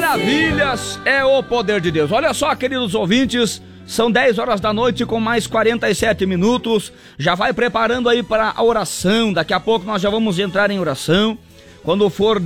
Maravilhas é o poder de Deus. Olha só, queridos ouvintes, são 10 horas da noite com mais 47 minutos. Já vai preparando aí para a oração. Daqui a pouco nós já vamos entrar em oração. Quando for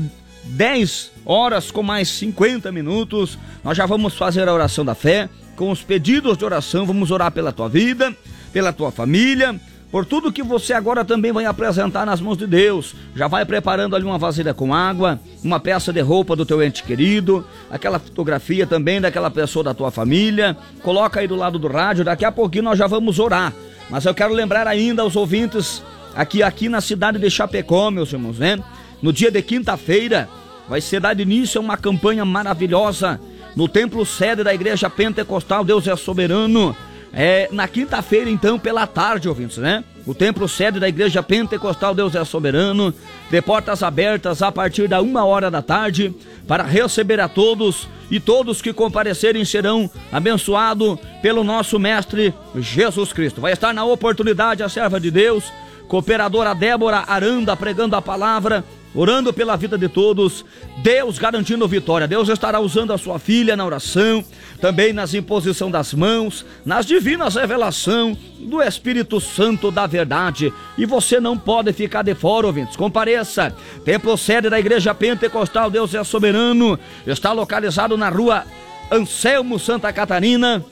10 horas com mais 50 minutos, nós já vamos fazer a oração da fé. Com os pedidos de oração, vamos orar pela tua vida, pela tua família, por tudo que você agora também vai apresentar nas mãos de Deus. Já vai preparando ali uma vasilha com água, uma peça de roupa do teu ente querido, aquela fotografia também daquela pessoa da tua família. Coloca aí do lado do rádio, daqui a pouquinho nós já vamos orar. Mas eu quero lembrar ainda aos ouvintes aqui na cidade de Chapecó, meus irmãos, né? No dia de quinta-feira vai ser dado início a uma campanha maravilhosa no templo sede da igreja pentecostal Deus é Soberano. Na quinta-feira, então, pela tarde, ouvintes, né? O templo sede da igreja pentecostal Deus é Soberano, de portas abertas a partir da 1h da tarde, para receber a todos, e todos que comparecerem serão abençoados pelo nosso mestre Jesus Cristo. Vai estar na oportunidade a serva de Deus, cooperadora Débora Aranda, pregando a palavra, orando pela vida de todos, Deus garantindo vitória. Deus estará usando a sua filha na oração, também nas imposição das mãos, nas divinas revelação do Espírito Santo da verdade. E você não pode ficar de fora, ouvintes. Compareça. Templo sede da igreja pentecostal Deus é Soberano está localizado na rua Anselmo, Santa Catarina,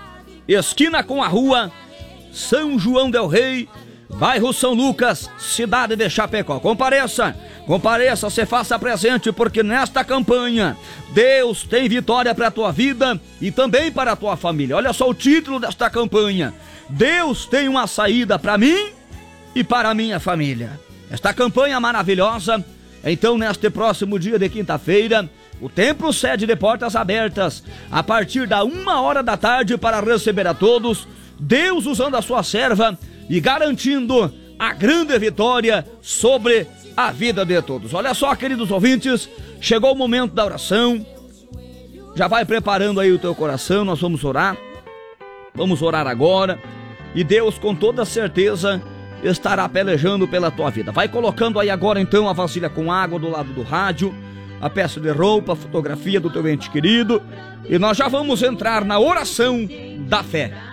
esquina com a rua São João del Rei, bairro São Lucas, cidade de Chapecó. Compareça, se faça presente, porque nesta campanha Deus tem vitória para a tua vida e também para a tua família. Olha só o título desta campanha: Deus tem uma saída para mim e para a minha família. Esta campanha maravilhosa, então, neste próximo dia de quinta-feira, o templo sede de portas abertas, a partir da 1h da tarde, para receber a todos, Deus usando a sua serva e garantindo a grande vitória sobre a vida de todos. Olha só, queridos ouvintes, chegou o momento da oração. Já vai preparando aí o teu coração, nós vamos orar. Vamos orar agora. E Deus, com toda certeza, estará pelejando pela tua vida. Vai colocando aí agora então a vasilha com água do lado do rádio, a peça de roupa, a fotografia do teu ente querido. E nós já vamos entrar na oração da fé.